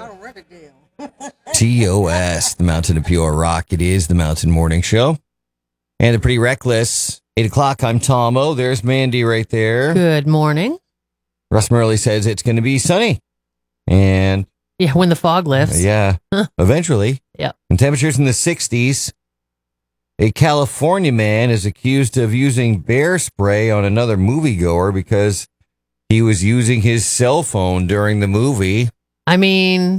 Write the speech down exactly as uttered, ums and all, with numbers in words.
Out of Riverdale. T O S, the Mountain of Pure Rock. It is the Mountain Morning Show. And the Pretty Reckless. eight o'clock, I'm Tom O. There's Mandy right there. Good morning. Russ Murley says it's going to be sunny. And Yeah, when the fog lifts. yeah, eventually. Yeah. And temperatures in the sixties. A California man is accused of using bear spray on another moviegoer because he was using his cell phone during the movie. I mean,